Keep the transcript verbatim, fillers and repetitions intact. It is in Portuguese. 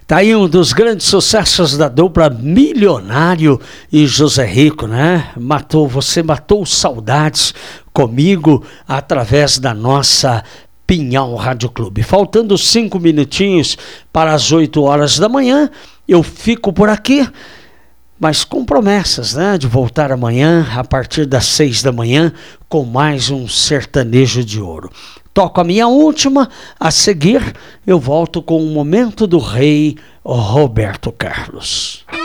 Tá aí um dos grandes sucessos da dupla Milionário e José Rico, né? Matou, você matou saudades comigo através da nossa Pinhal Rádio Clube. Faltando cinco minutinhos para as oito horas da manhã, eu fico por aqui, mas com promessas, né? De voltar amanhã a partir das seis da manhã com mais um sertanejo de ouro. Toco a minha última, a seguir eu volto com o Momento do Rei Roberto Carlos.